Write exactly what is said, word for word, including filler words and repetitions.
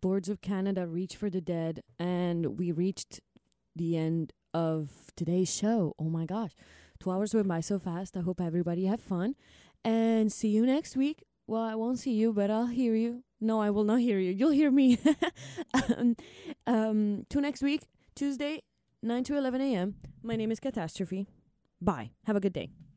Lords of Canada, Reach for the Dead, and we reached the end of today's show. Oh my gosh. Two hours went by so fast. I hope everybody had fun. And see you next week. Well, I won't see you, but I'll hear you. No, I will not hear you. You'll hear me. um, um, till next week, Tuesday, nine to eleven a.m. My name is Catastrophe. Bye. Have a good day.